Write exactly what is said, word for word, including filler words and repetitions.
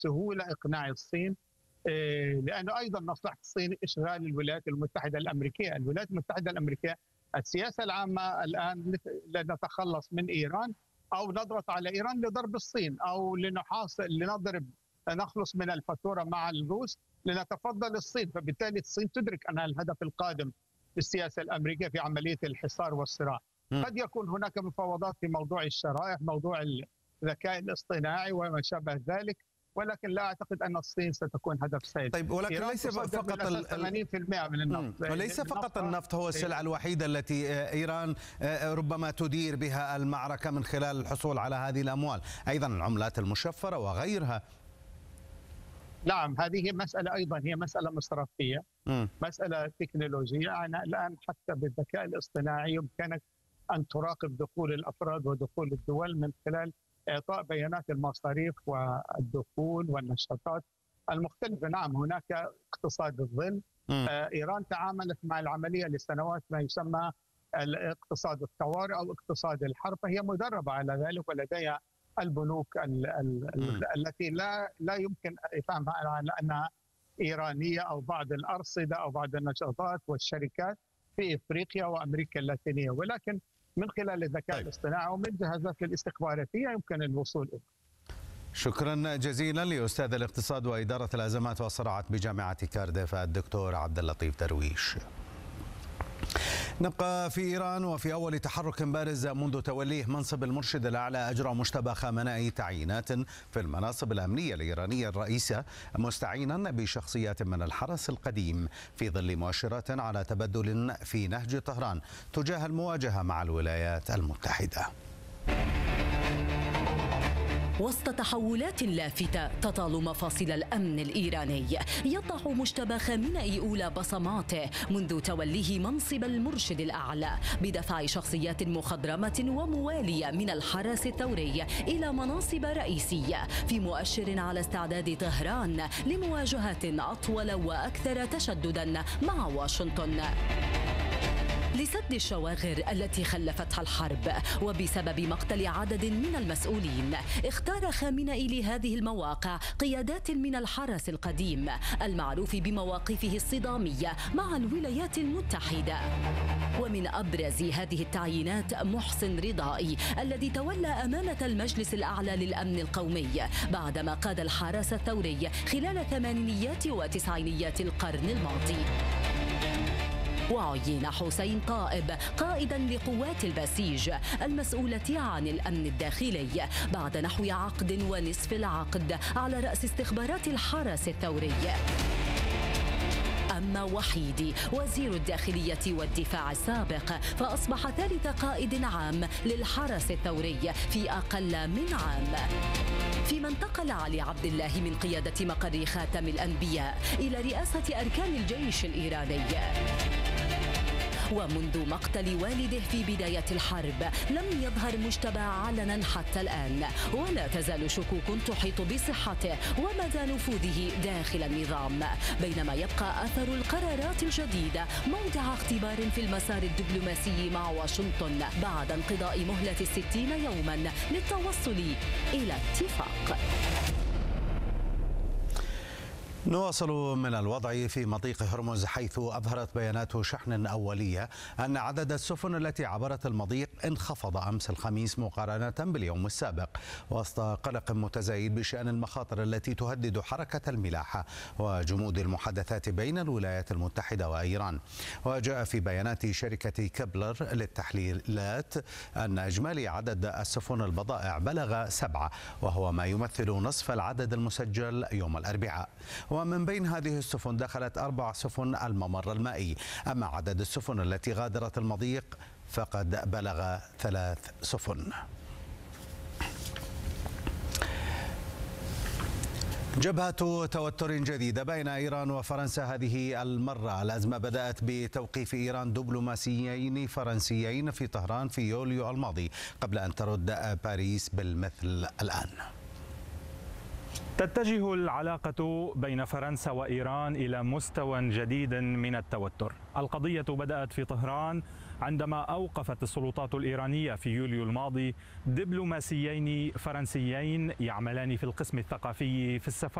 سهولة إقناع الصين، لأنه أيضا مصلحة الصين إشغال الولايات المتحدة الأمريكية. الولايات المتحدة الأمريكية السياسة العامة الآن لنتخلص من إيران أو نضغط على إيران لضرب الصين، أو لنحاصر لنضرب نخلص من الفاتورة مع الروس لنتفضل الصين. فبالتالي الصين تدرك أن الهدف القادم للسياسة الأمريكية في عملية الحصار والصراع. قد يكون هناك مفاوضات في موضوع الشرائح، موضوع الذكاء الاصطناعي وما شابه ذلك، ولكن لا اعتقد ان الصين ستكون هدف سائد. طيب ولكن ليس فقط ثمانين بالمئة من النفط، وليس فقط النفط هو السلعه الوحيده التي ايران ربما تدير بها المعركه من خلال الحصول على هذه الاموال، ايضا العملات المشفره وغيرها. نعم، هذه مساله ايضا هي مساله مصرفيه، م. مساله تكنولوجيه. انا الان حتى بالذكاء الاصطناعي يمكنك ان تراقب دخول الافراد ودخول الدول من خلال إعطاء بيانات المصاريف والدخول والنشاطات المختلفة. نعم، هناك اقتصاد الظل. آه إيران تعاملت مع العملية لسنوات ما يسمى الاقتصاد الطوارئ أو اقتصاد الحرب، فهي مدربة على ذلك، ولديها البنوك ال ال ال التي لا لا يمكن إفهامها على أنها إيرانية، أو بعض الأرصدة أو بعض النشاطات والشركات في إفريقيا وأمريكا اللاتينية، ولكن من خلال الذكاء طيب. الاصطناعي ومن جهازات الاستخباراتية يمكن الوصول إليه. شكرا جزيلا لأستاذ الاقتصاد وإدارة الأزمات والصراعات بجامعة كارديف الدكتور عبد اللطيف درويش. نبقى في إيران، وفي أول تحرك بارز منذ توليه منصب المرشد الأعلى أجرى مجتبى خامنئي تعيينات في المناصب الأمنية الإيرانية الرئيسة، مستعينا بشخصيات من الحرس القديم في ظل مؤشرات على تبدل في نهج طهران تجاه المواجهة مع الولايات المتحدة. وسط تحولات لافتة تطال مفاصل الأمن الإيراني، يضع مجتبى خامنئي أولى بصماته منذ توليه منصب المرشد الأعلى بدفع شخصيات مخضرمة وموالية من الحرس الثوري إلى مناصب رئيسية، في مؤشر على استعداد طهران لمواجهات أطول وأكثر تشددا مع واشنطن لسد الشواغر التي خلفتها الحرب. وبسبب مقتل عدد من المسؤولين، اختار خامنئي لهذه المواقع قيادات من الحرس القديم المعروف بمواقفه الصدامية مع الولايات المتحدة. ومن أبرز هذه التعيينات محسن رضائي الذي تولى أمانة المجلس الأعلى للأمن القومي بعدما قاد الحرس الثوري خلال ثمانينيات وتسعينيات القرن الماضي. وعين حسين طائب قائدا لقوات البسيج المسؤولة عن الأمن الداخلي بعد نحو عقد ونصف العقد على رأس استخبارات الحرس الثوري. أما وحيدي وزير الداخلية والدفاع السابق فأصبح ثالث قائد عام للحرس الثوري في أقل من عام، فيما انتقل علي عبد الله من قيادة مقر خاتم الأنبياء إلى رئاسة أركان الجيش الإيراني. ومنذ مقتل والده في بداية الحرب لم يظهر مجتبى علنا حتى الآن، ولا تزال شكوك تحيط بصحته ومدى نفوذه داخل النظام، بينما يبقى أثر القرارات الجديدة موضع اختبار في المسار الدبلوماسي مع واشنطن بعد انقضاء مهلة الستين يوما للتوصل إلى اتفاق. نواصل من الوضع في مضيق هرمز، حيث أظهرت بيانات شحن أولية أن عدد السفن التي عبرت المضيق انخفض أمس الخميس مقارنة باليوم السابق، وسط قلق متزايد بشأن المخاطر التي تهدد حركة الملاحة وجمود المحادثات بين الولايات المتحدة وإيران. وجاء في بيانات شركة كبلر للتحليلات أن إجمالي عدد السفن البضائع بلغ سبعة، وهو ما يمثل نصف العدد المسجل يوم الأربعاء. ومن بين هذه السفن دخلت أربع سفن الممر المائي، أما عدد السفن التي غادرت المضيق فقد بلغ ثلاث سفن. جبهة توتر جديدة بين إيران وفرنسا هذه المرة. الأزمة بدأت بتوقيف إيران دبلوماسيين فرنسيين في طهران في يوليو الماضي قبل أن ترد باريس بالمثل الآن. تتجه العلاقة بين فرنسا وإيران إلى مستوى جديد من التوتر. القضية بدأت في طهران عندما أوقفت السلطات الإيرانية في يوليو الماضي دبلوماسيين فرنسيين يعملان في القسم الثقافي في السفارة